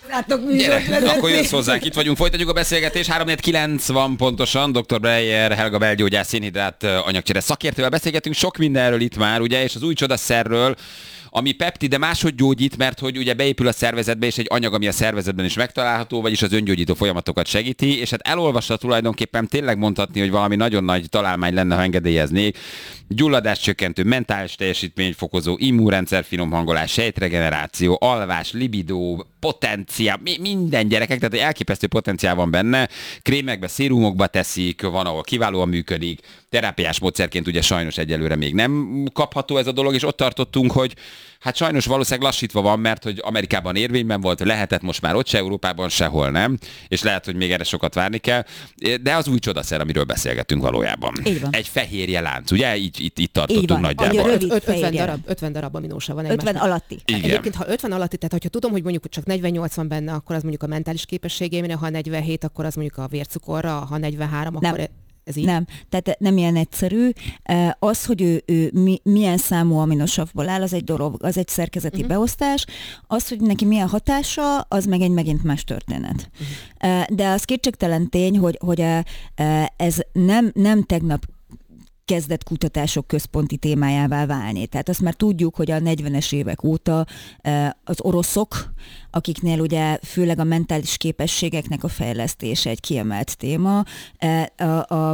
Látok műsort vezetni. Akkor jössz hozzánk, itt vagyunk, folytatjuk a beszélgetést. 3:09 van pontosan, dr. Breyer Helga belgyógyász szénhidrát anyagcsere szakértővel beszélgetünk sok mindenről itt már, ugye, és az új csodaszerről, ami peptid, de máshogy gyógyít, mert hogy ugye beépül a szervezetbe, és egy anyag, ami a szervezetben is megtalálható, vagyis az öngyógyító folyamatokat segíti, és hát elolvasva tulajdonképpen tényleg mondhatni, hogy valami nagyon nagy találmány lenne, ha engedélyeznék. Gyulladáscsökkentő, mentális teljesítményfokozó, immunrendszer finomhangolás, sejtregeneráció, alvás, libidó, potenciál, minden gyerekek, tehát egy elképesztő potenciál van benne, krémekbe, szérumokba teszik, van, ahol kiválóan működik, terápiás módszerként ugye sajnos egyelőre még nem kapható ez a dolog, és ott tartottunk, hogy hát sajnos valószínűleg lassítva van, mert hogy Amerikában érvényben volt, lehetett, most már ott se, Európában sehol nem, és lehet, hogy még erre sokat várni kell, de az új csodaszer, amiről beszélgetünk valójában. Egy fehérje lánc, ugye? Itt tartottunk nagyjából. 50 darab aminósav van. 50 alatti. Igen. Egyébként, ha 50 alatti, tehát hogyha tudom, hogy mondjuk csak 48 van benne, akkor az mondjuk a mentális képességeimre, ha 47, akkor az mondjuk a vércukorra, ha 43, Nem. akkor ez így? Nem, tehát nem ilyen egyszerű. Az, hogy ő milyen számú aminosavból áll, az egy dolog, az egy szerkezeti beosztás. Az, hogy neki milyen hatása, az meg egy megint más történet. De az kétségtelen tény, hogy ez nem tegnap kezdett kutatások központi témájává válni. Tehát azt már tudjuk, hogy a 40-es évek óta az oroszok, akiknél ugye főleg a képességeknek a fejlesztése egy kiemelt téma, a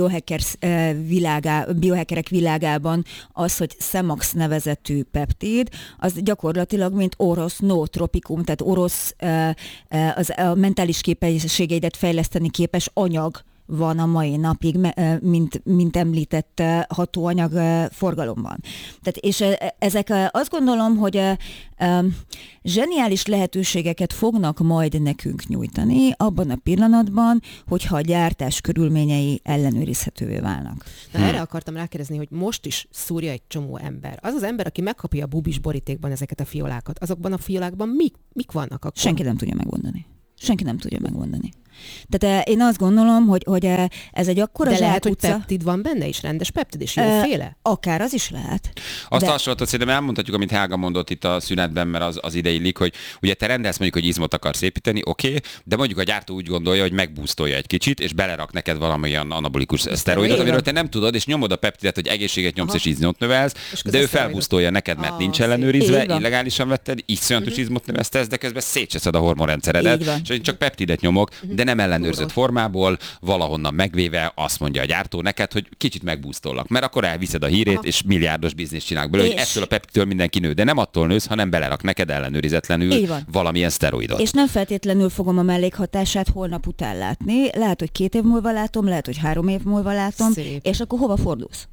biohackerek világában az, hogy Semax nevezetű peptid, az gyakorlatilag mint orosz nootropikum, tehát orosz a mentális képességeidet fejleszteni képes anyag van a mai napig, mint említett hatóanyag forgalomban. Tehát, és ezek azt gondolom, hogy zseniális lehetőségeket fognak majd nekünk nyújtani abban a pillanatban, hogyha a gyártás körülményei ellenőrizhetővé válnak. Na, erre akartam rákérdezni, hogy most is szúrja egy csomó ember. Az az ember, aki megkapja a bubis borítékban ezeket a fiolákat, azokban a fiolákban mik vannak akkor? Senki nem tudja megmondani. Tehát én azt gondolom, hogy ez egy akkora de lehet, zsákutca. hogy peptid van benne is, rendes peptid is, jóféle? Akár az is lehet. Azt a hasonlatot szerintem elmondhatjuk, amit Helga mondott itt a szünetben, mert az ide illik, hogy ugye te rendelsz mondjuk, hogy izmot akarsz építeni, oké, de mondjuk a gyártó úgy gondolja, hogy megbúztolja egy kicsit, és belerak neked valamilyen anabolikus szteroidot, amiről te nem tudod, és nyomod a peptidet, hogy egészséget nyomsz és izmot növelsz, de ő felbúztolja neked, mert nincs ellenőrizve, illegálisan vetted, iszonyatos izmot növesztesz, de közben szétcseszed a hormonrendszeredet, és csak peptidet nyomok, de nem ellenőrzött formából, valahonnan megvéve azt mondja a gyártó neked, hogy kicsit megbúztollak, mert akkor elviszed a hírét, és milliárdos bizniszt csinálnak belőle, hogy ettől a peptitől mindenki nő, de nem attól nősz, hanem belerak neked ellenőrizetlenül valamilyen szteroidot. És nem feltétlenül fogom a mellékhatását holnap után látni, lehet, hogy 2 év múlva látom, lehet, hogy 3 év múlva látom, és akkor hova fordulsz?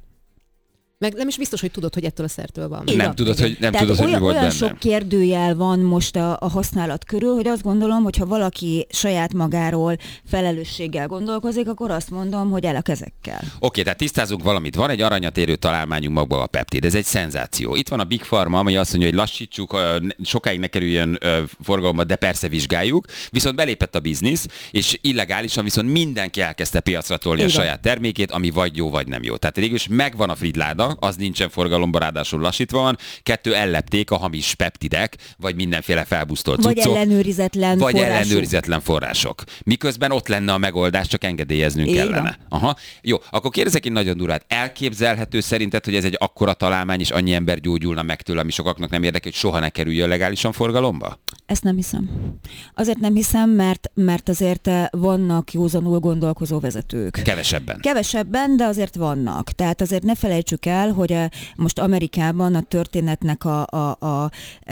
Meg nem is biztos, hogy tudod, hogy ettől a szertől van. Nem tudod, hogy mi volt benne. Olyan sok kérdőjel van most a használat körül, hogy azt gondolom, hogy ha valaki saját magáról felelősséggel gondolkozik, akkor azt mondom, hogy el a kezekkel. Oké, tehát tisztázunk valamit. Van egy aranyat érő találmányunk magban a peptid. Ez egy szenzáció. Itt van a Big Pharma, amely azt mondja, hogy lassítsuk, sokáig ne kerüljön forgalomba, de persze vizsgáljuk. Viszont belépett a biznisz, és illegálisan viszont mindenki elkezdte piacra tolni a saját termékét, ami vagy jó, vagy nem jó. Tehát végül is megvan a Fridláda, az nincsen forgalomba, ráadásul lassítva van. 2, ellepték a hamis peptidek, vagy mindenféle felbusztolt cuccok. Vagy ellenőrizetlen források. Miközben ott lenne a megoldás, csak engedélyeznünk kellene. Aha. Jó, akkor kérdezek én nagyon durát. Elképzelhető szerinted, hogy ez egy akkora találmány, és annyi ember gyógyulna meg tőle, ami sokaknak nem érdekel, hogy soha ne kerüljön legálisan forgalomba? Ezt nem hiszem. Azért nem hiszem, mert azért vannak józanul gondolkozó vezetők. Kevesebben, de azért vannak. Tehát azért ne felejtsük el, hogy most Amerikában a történetnek a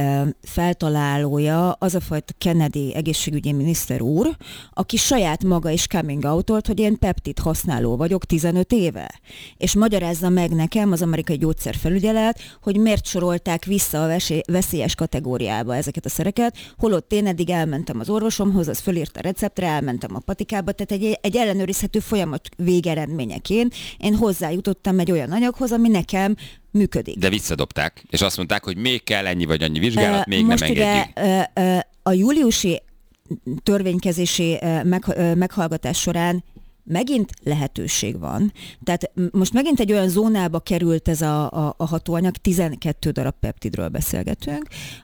feltalálója az a fajta Kennedy egészségügyi miniszter úr, aki saját maga is coming out-olt, hogy én peptid használó vagyok 15 éve. És magyarázza meg nekem az amerikai gyógyszerfelügyelet, hogy miért sorolták vissza a veszélyes kategóriába ezeket a szereket, holott én eddig elmentem az orvosomhoz, az fölírta receptre, elmentem a patikába, tehát egy ellenőrizhető folyamat végeredményeként én hozzájutottam egy olyan anyaghoz, ami nekem működik. De visszadobták, és azt mondták, hogy még kell ennyi vagy annyi vizsgálat, még most nem engedjük. Ugye, a júliusi törvénykezési meghallgatás során megint lehetőség van. Tehát most megint egy olyan zónába került ez a hatóanyag, 12 darab peptidről beszélgetünk,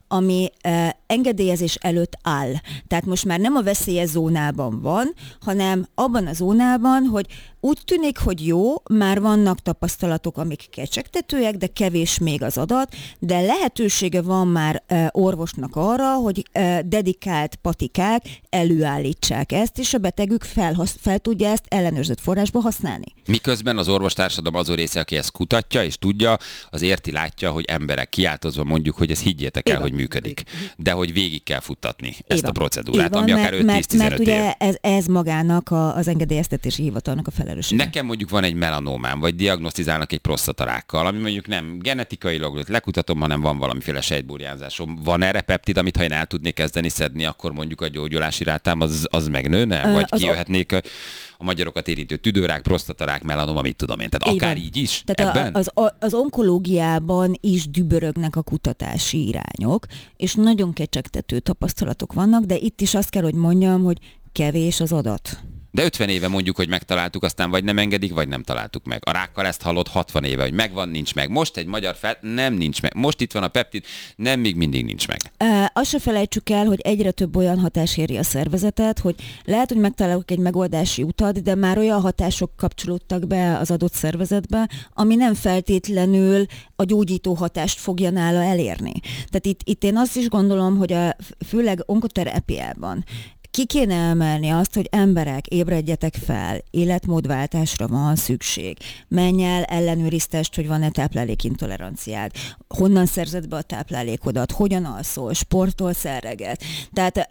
ami engedélyezés előtt áll. Tehát most már nem a veszélyes zónában van, hanem abban a zónában, hogy úgy tűnik, hogy jó, már vannak tapasztalatok, amik kecsegtetőek, de kevés még az adat, de lehetősége van már orvosnak arra, hogy dedikált patikák előállítsák ezt, és a betegük fel tudja ezt ellenőrzött forrásból használni. Miközben az orvostársadalom azon része, aki ezt kutatja és tudja, az érti, látja, hogy emberek kiáltozva mondjuk, hogy ez higgyétek el, hogy működik. De hogy végig kell futtatni ezt a procedúrát, ami akár 5-10-15 év. Mert ugye ez magának az engedélyeztetési hivatalnak a felelőssége. Nekem mondjuk van egy melanómám, vagy diagnosztizálnak egy prostatarákkal, ami mondjuk nem genetikailag lekutatom, hanem van valamiféle sejtburjánzásom. Van erre peptid, amit ha én el tudnék kezdeni szedni, akkor mondjuk a gyógyulási rátám az megnőne? Vagy kijöhetnék a magyarokat érintő tüdőrák, prostatarák, melanoma, mit tudom én. Tehát akár így is? Tehát ebben? Az onkológiában is dübörögnek a kutatási irányok, és nagyon kecsegtető tapasztalatok vannak, de itt is azt kell, hogy mondjam, hogy kevés az adat. De 50 éve mondjuk, hogy megtaláltuk, aztán vagy nem engedik, vagy nem találtuk meg. A rákkal ezt hallott 60 éve, hogy megvan, nincs meg. Most egy magyar nem nincs meg. Most itt van a peptid, nem, még mindig nincs meg. Azt se felejtsük el, hogy egyre több olyan hatás éri a szervezetet, hogy lehet, hogy megtaláljuk egy megoldási utat, de már olyan hatások kapcsolódtak be az adott szervezetbe, ami nem feltétlenül a gyógyító hatást fogja nála elérni. Tehát itt én azt is gondolom, hogy főleg onkoterápiában ki kéne emelni azt, hogy emberek, ébredjetek fel, életmódváltásra van szükség. Menj el, ellenőriztest, hogy van-e táplálékintoleranciád. Honnan szerzed be a táplálékodat, hogyan alszol, sportolsz reggelt. Tehát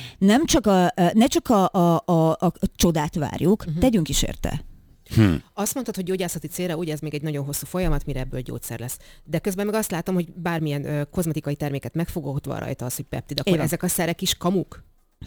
ne csak a csodát várjuk, tegyünk is érte. Azt mondtad, hogy gyógyászati célra, ugye ez még egy nagyon hosszú folyamat, mire ebből gyógyszer lesz. De közben meg azt látom, hogy bármilyen kozmetikai terméket megfogok, ott van rajta az, hogy peptid. Akkor ezek a szerek is kamuk?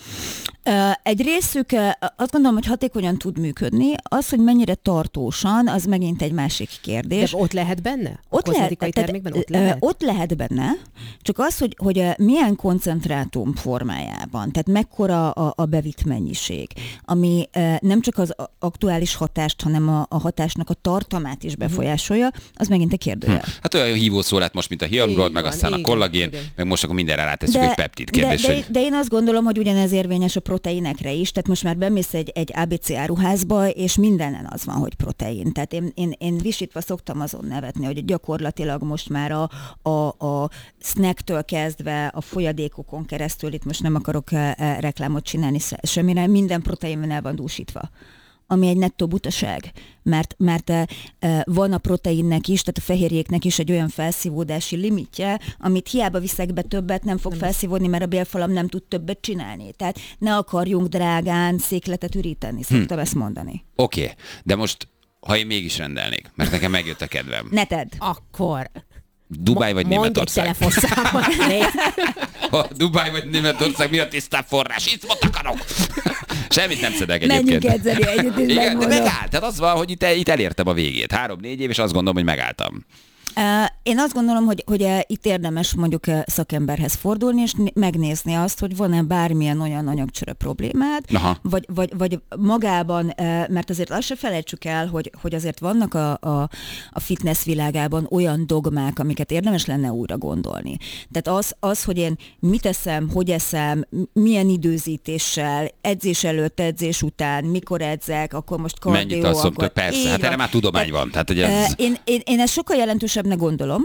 Egy részük azt gondolom, hogy hatékonyan tud működni. Az, hogy mennyire tartósan, az megint egy másik kérdés. De ott lehet benne? Kozmetikai termékben ott lehet? Ott lehet benne, csak az, hogy milyen koncentrátum formájában, tehát mekkora a bevitt mennyiség, ami nem csak az aktuális hatást, hanem a hatásnak a tartalmát is befolyásolja, az megint egy kérdőjel. Hát olyan hívószó lett most, mint a hialurón, meg aztán a kollagén, meg most akkor mindenre rátesszük egy peptid kérdés. De én azt gondolom, hogy ugyanez érvényes a proteinekre is, tehát most már bemész egy ABC áruházba, és mindenen az van, hogy protein. Tehát én visítva szoktam azon nevetni, hogy gyakorlatilag most már a snacktől kezdve a folyadékokon keresztül, itt most nem akarok reklámot csinálni semmire, minden proteinben el van dúsítva, ami egy nettó butaság, mert van a proteinnek is, tehát a fehérjéknek is egy olyan felszívódási limitje, amit hiába viszek be többet, nem fog felszívódni, mert a bélfalam nem tud többet csinálni. Tehát ne akarjunk drágán székletet üríteni, szoktam ezt mondani. Oké, de most, ha én mégis rendelnék, mert nekem megjött a kedvem. Ne tedd. Akkor... Dubáj vagy Németország? Mondd egy telefonszámot. Dubáj vagy Németország, mi a tisztább forrás? Itt akarok! Semmit nem szedek egyébként. Menjünk edzeni együtt, és igen, de megállt. Tehát az van, hogy itt elértem a végét. 3-4 év, és azt gondolom, hogy megálltam. Én azt gondolom, hogy itt érdemes mondjuk szakemberhez fordulni, és megnézni azt, hogy van-e bármilyen olyan anyagcsere problémád, vagy magában, mert azért azt se felejtsük el, hogy azért vannak a fitness világában olyan dogmák, amiket érdemes lenne újra gondolni. Tehát az, hogy én mit eszem, hogy eszem, milyen időzítéssel, edzés előtt, edzés után, mikor edzek, akkor most kardió. Mennyit alszom, persze, hát erre már tudomány van. Tehát, hogy ez... Én ezt sokkal jelentősebbnek gondolom,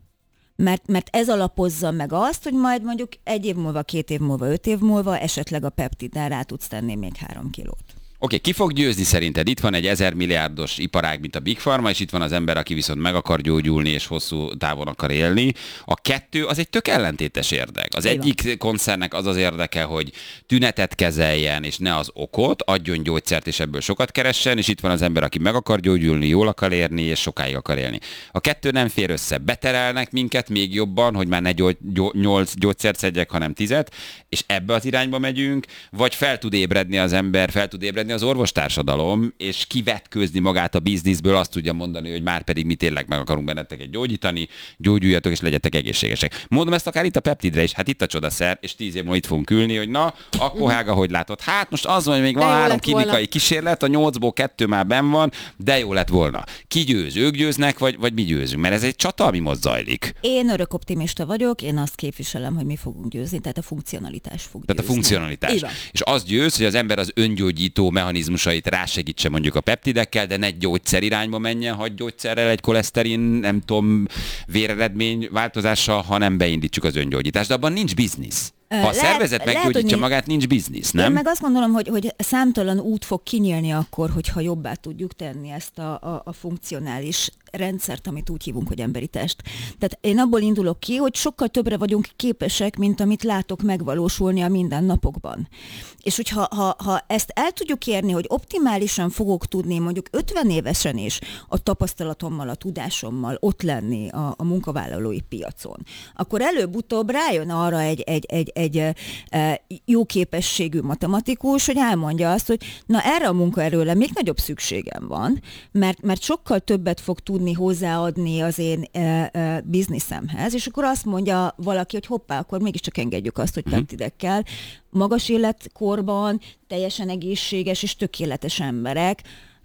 mert ez alapozza meg azt, hogy majd mondjuk 1 év múlva, 2 év múlva, 5 év múlva esetleg a peptiddel rá tudsz tenni még 3 kilót. Oké, ki fog győzni szerinted? Itt van egy 1000 milliárdos iparág, mint a Big Pharma, és itt van az ember, aki viszont meg akar gyógyulni, és hosszú távon akar élni. A kettő az egy tök ellentétes érdek. Az egyik koncernnek az érdeke, hogy tünetet kezeljen, és ne az okot, adjon gyógyszert, és ebből sokat keressen, és itt van az ember, aki meg akar gyógyulni, jól akar érni, és sokáig akar élni. A kettő nem fér össze. Beterelnek minket még jobban, hogy már ne 8 gyógyszert szedjek, hanem 10, és ebbe az irányba megyünk, vagy fel tud ébredni az ember, fel tud ébredni az orvostársadalom, és kivetkőzni magát a bizniszből, azt tudja mondani, hogy már pedig mi tényleg meg akarunk benneteket gyógyítani, gyógyuljatok és legyetek egészségesek. Mondom ezt akár itt a peptidre is, hát itt a csodaszer, és 10 év múlva itt fogunk ülni, hogy na, akkor Hága, hogy látod? Hát most az van, hogy még van 3 klinikai kísérlet, a 8-ból 2 már benn van, de jó lett volna. Ki győz? Ők győznek, vagy mi győzünk? Mert ez egy csata, ami most zajlik. Én örök optimista vagyok, én azt képviselem, hogy mi fogunk győzni, tehát a funkcionalitás fog győzni. Tehát a funkcionalitás. És az győz, hogy az ember az öngyógyító mechanizmusait rásegítse mondjuk a peptidekkel, de ne gyógyszer irányba menjen, hagy gyógyszerrel egy koleszterin, nem tudom, véreredmény változással, hanem beindítsuk az öngyógyítást. De abban nincs biznisz. Ha a szervezet meggyógyítja magát, nincs biznisz, nem? Én meg azt gondolom, hogy számtalan út fog kinyílni akkor, hogyha jobbá tudjuk tenni ezt a funkcionális rendszert, amit úgy hívunk, hogy emberi test. Tehát én abból indulok ki, hogy sokkal többre vagyunk képesek, mint amit látok megvalósulni a mindennapokban. És hogyha ezt el tudjuk érni, hogy optimálisan fogok tudni mondjuk 50 évesen is a tapasztalatommal, a tudásommal ott lenni a munkavállalói piacon, akkor előbb-utóbb rájön arra egy jó képességű matematikus, hogy elmondja azt, hogy na erre a munkaerőre még nagyobb szükségem van, mert sokkal többet fog tudni hozzáadni az én bizniszemhez, és akkor azt mondja valaki, hogy hoppá, akkor mégiscsak engedjük azt, hogy peptidekkel magas életkorban teljesen egészséges és tökéletes emberek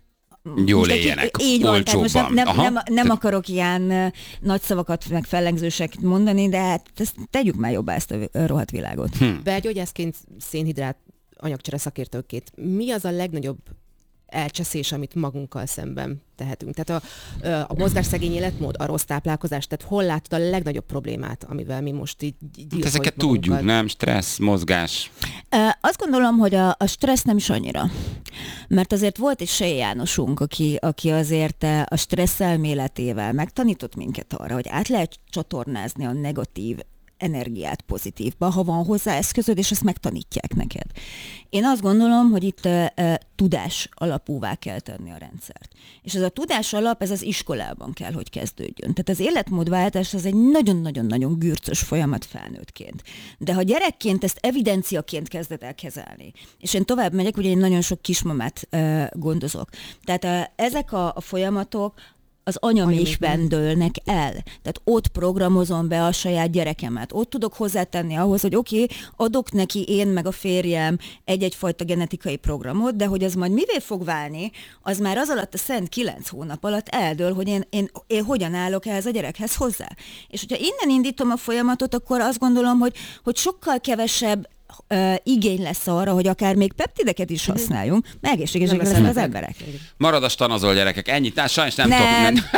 jól éljenek, így van, olcsóbban. Most nem akarok ilyen nagy szavakat, meg fellengzőseket mondani, de hát tegyük már jobbá ezt a rohadt világot. Belgyógyászként, szénhidrát anyagcsere szakértőként, mi az a legnagyobb elcseszés, amit magunkkal szemben tehetünk? Tehát a mozgásszegény életmód, a rossz táplálkozás, tehát hol látod a legnagyobb problémát, amivel mi most így gyilkoljuk ezeket magunkat? tudjuk, nem? Stressz, mozgás. Azt gondolom, hogy a stressz nem is annyira. Mert azért volt egy Sej Jánosunk, aki azért a stressz elméletével megtanított minket arra, hogy át lehet csatornázni a negatív energiát pozitívba, ha van hozzá eszközöd, és ezt megtanítják neked. Én azt gondolom, hogy itt tudás alapúvá kell tenni a rendszert. És ez a tudás alap, ez az iskolában kell, hogy kezdődjön. Tehát az életmódváltás az egy nagyon-nagyon-nagyon gürcös folyamat felnőttként. De ha gyerekként ezt evidenciaként kezded el kezelni, és én tovább megyek, ugye én nagyon sok kismamát gondozok. Tehát ezek a folyamatok az anyaméhben dőlnek el. Tehát ott programozom be a saját gyerekemet. Ott tudok hozzátenni ahhoz, hogy oké, adok neki én meg a férjem egy-egyfajta genetikai programot, de hogy az majd mivé fog válni, az már az alatt a szent 9 hónap alatt eldől, hogy én hogyan állok ehhez a gyerekhez hozzá. És hogyha innen indítom a folyamatot, akkor azt gondolom, hogy sokkal kevesebb igény lesz arra, hogy akár még peptideket is használjunk, mert egészségesek lesznek az emberek. Marad a stanazol, gyerekek, ennyit, sajnos nem tudok.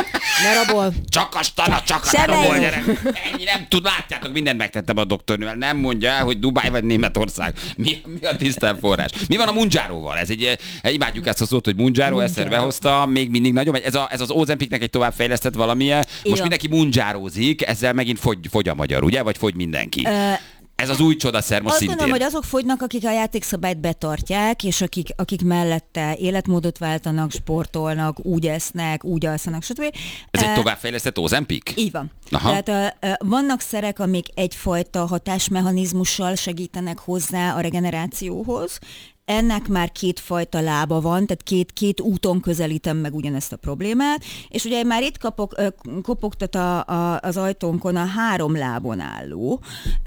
Ne rabol. Csak a stana, csak a rabol, gyerek. Ennyi nem tud, látjátok, mindent megtettem a doktornővel. Nem mondja el, hogy Dubáj vagy Németország. Mi a tisztán forrás? Mi van a Mounjáróval? Ez imádjuk ezt a szót, hogy Mounjaro, ezt behozta, még mindig nagyobb. Ez az Ozempicnek egy továbbfejlesztett valamilyen. Most mindenki Mounjárózik, ezzel megint fogy a magyar, ugye? Vagy fogy mindenki? Ez az új csodaszer most szintén. Azt gondolom, hogy azok fogynak, akik a játékszabályt betartják, és akik mellette életmódot váltanak, sportolnak, úgy esznek, úgy alszanak, stb. Ez egy továbbfejlesztett Ozempic? Így van. Aha. Tehát vannak szerek, amik egyfajta hatásmechanizmussal segítenek hozzá a regenerációhoz. Ennek már kétfajta lába van, tehát két úton közelítem meg ugyanezt a problémát, és ugye már itt kopogtat az ajtónkon a 3 lábon álló,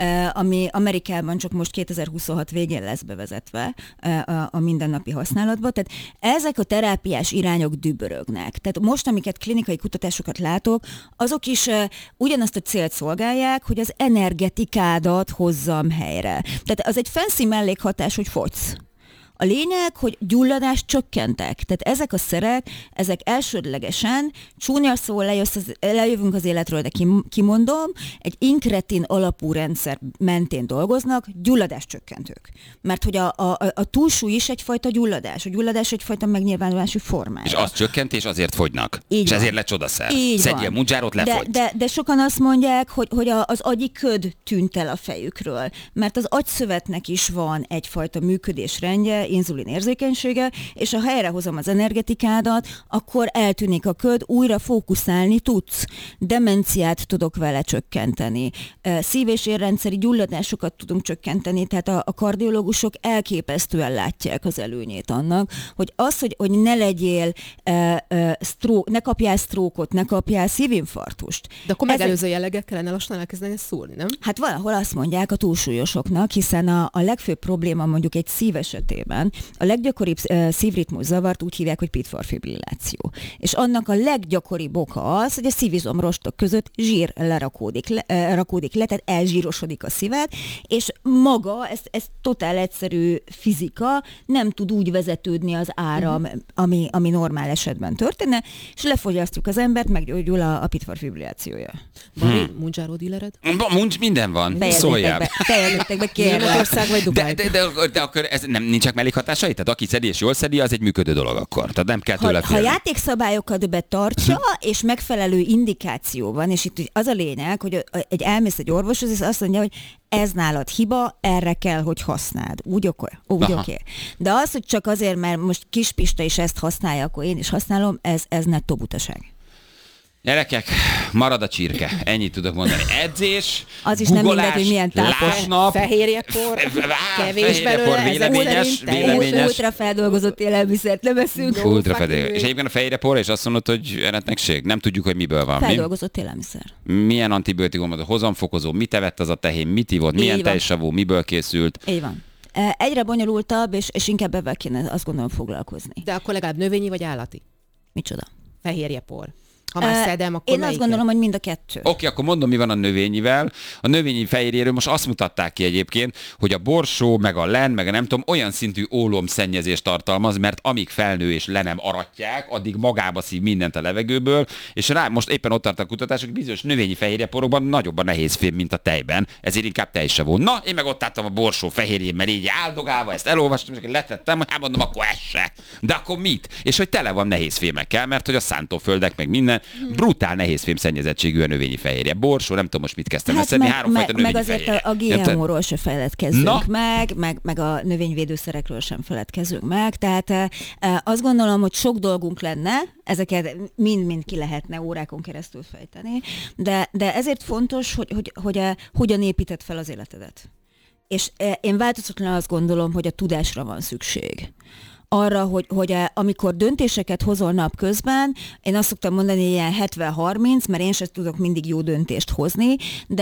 ami Amerikában csak most 2026 végén lesz bevezetve a mindennapi használatba. Tehát ezek a terápiás irányok dübörögnek. Tehát most, amiket klinikai kutatásokat látok, azok is ugyanazt a célt szolgálják, hogy az energetikádat hozzam helyre. Tehát az egy fancy mellékhatás, hogy fogysz. A lényeg, hogy gyulladást csökkentek. Tehát ezek a szerek, ezek elsődlegesen, csúnya szó, lejövünk az életről, de kimondom, egy inkretin alapú rendszer mentén dolgoznak, gyulladás csökkentők. Mert hogy a túlsúly is egyfajta gyulladás. A gyulladás egyfajta megnyilvánulási formája. És azt csökkent, és azért fogynak. Így és van. ezért lett csodaszer. Szedjél Mounjárót, lefogy. De sokan azt mondják, hogy az agyi köd tűnt el a fejükről. Mert az agyszövetnek is van egyfajta működésrendje, inzulin érzékenysége, és ha helyrehozom az energetikádat, akkor eltűnik a köd, újra fókuszálni tudsz. Demenciát tudok vele csökkenteni. Szív- és érrendszeri gyulladásokat tudunk csökkenteni, tehát a kardiológusok elképesztően látják az előnyét annak, hogy ne legyél ne kapjál sztrókot, ne kapjál szívinfarktust. De akkor megelőző jelleggel kellene lassan elkezdeni szúrni, nem? Hát valahol azt mondják a túlsúlyosoknak, hiszen a legfőbb probléma mondjuk egy szív esetében, a leggyakoribb szívritmus zavart úgy hívják, hogy pitforfibrilláció. És annak a leggyakoribb oka az, hogy a szívizomrostok között zsír rakódik le, tehát elzsírosodik a szíved, és maga, ez totál egyszerű fizika, nem tud úgy vezetődni az áram, ami normál esetben történne, és lefogyasztjuk az embert, meggyógyul a pitforfibrillációja. Van Munjaro dílered? Minden van, szóljál. Fejezzétek be, kérlek. Németország vagy Dubáj? De akkor ez nem nincsenek mellékhatásai? Tehát aki szedi és jól szedi, az egy működő dolog akkor. Tehát nem kell tőle ha játékszabályokat betartsa, és megfelelő indikáció van, és itt az a lényeg, hogy elmész egy orvoshoz, és azt mondja, hogy ez nálad hiba, erre kell, hogy használd. Úgy oké. De az, hogy csak azért, mert most Kispista is ezt használja, akkor én is használom, ez nettó butaság. Gyerekek, marad a csirke. Ennyit tudok mondani. Edzés, az is googolás, nem mindegy, hogy milyen lásnap, fehérjepor, kevés belőle, véleményes. Ultrafeldolgozott élelmiszert nem eszünk. Ultrafeldolgozott. És egyébként a fehérjepor, és azt mondod, hogy eretnekség. Nem tudjuk, hogy miből van. Feldolgozott élelmiszer. Milyen antibiotikumot, hozamfokozó, mit evett az a tehén, mit ivott, milyen tejsavú, miből készült. Így van. Egyre bonyolultabb, és inkább ebben kéne azt gondolom foglalkozni. De akkor legalább növényi vagy állati? Micsoda? Fehérjepor. Ha már szedem, akkor én azt gondolom, hogy mind a kettő. Oké, akkor mondom, mi van a növényivel. A növényi fehérjéről most azt mutatták ki egyébként, hogy a borsó, meg a len, meg a nem tudom, olyan szintű ólomszennyezést tartalmaz, mert amíg felnő és le nem aratják, addig magába szív mindent a levegőből, és most éppen ott tart a kutatások, bizonyos növényi fehérjeporokban nagyobb a nehézfém, mint a tejben, ezért inkább tejsavú. Na, én meg ott álltam a borsó fehérjémmel így áldogálva, ezt elolvastam, és letettem, hát mondom, akkor ez se. De akkor mit? És hogy tele van nehézfémekkel, mert hogy a szántóföldek meg minden brutál nehézfém szennyezettségű a növényi fehérje. Borsó, nem tudom most mit kezdtem szedni, háromfajta növényi meg azért fehérje. a GMO-ról se feledkezzünk meg a növényvédőszerekről sem feledkezzünk meg. Tehát azt gondolom, hogy sok dolgunk lenne, ezeket mind ki lehetne órákon keresztül fejteni, de ezért fontos, hogy hogyan építed fel az életedet. És én változatlanul azt gondolom, hogy a tudásra van szükség. Arra, hogy amikor döntéseket hozol napközben, én azt szoktam mondani, ilyen 70-30, mert én sem tudok mindig jó döntést hozni,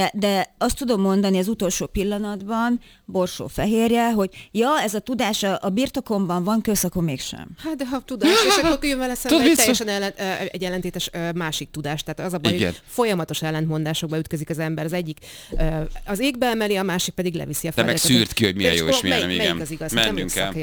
de azt tudom mondani az utolsó pillanatban, borsó fehérje, hogy ez a tudás a birtokomban van, akkor mégsem. Hát de ha tudás, és akkor jön vele szemben egy teljesen egy ellentétes másik tudás. Tehát az a baj, hogy folyamatos ellentmondásokba ütközik az ember. Az egyik az égbe emeli, a másik pedig leviszi a felé. Te meg szűrt ki, hogy milyen jó és milyen nem, igen. Az igaz, menjünk el.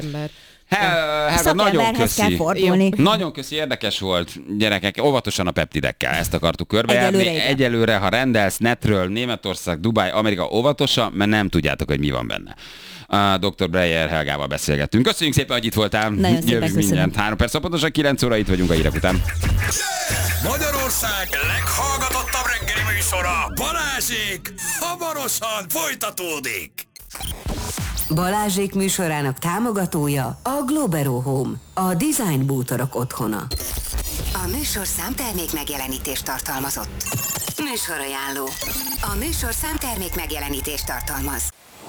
Helga, nagyon köszi. Nagyon köszi, érdekes volt, gyerekek, óvatosan a peptidekkel, ezt akartuk körbejárni. Egyelőre, ha rendelsz netről, Németország, Dubáj, Amerika, óvatosan, mert nem tudjátok, hogy mi van benne. Dr. Breyer Helgával beszélgettünk. Köszönjük szépen, hogy itt voltál. Jövünk mindjárt. 3 perc, pontosan 9 óra, itt vagyunk a hírek után. Magyarország leghallgatottabb reggeli műsora, Balázsék, hamarosan folytatódik. Balázsék műsorának támogatója a Globero Home, a design bútorok otthona. A műsorszám termék megjelenítést tartalmazott. Műsorajánló. A műsorszám termék megjelenítést tartalmaz.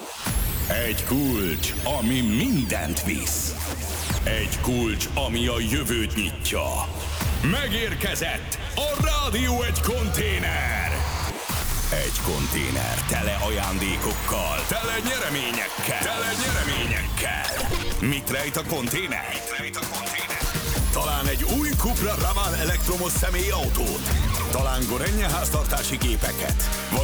Egy kulcs, ami mindent visz. Egy kulcs, ami a jövőt nyitja. Megérkezett a Rádió egy konténer. Egy konténer tele ajándékokkal, tele nyereményekkel. Mit rejt a konténer? Talán egy új Cupra Ravan elektromos személyautót. Talán Gorenje háztartási gépeket.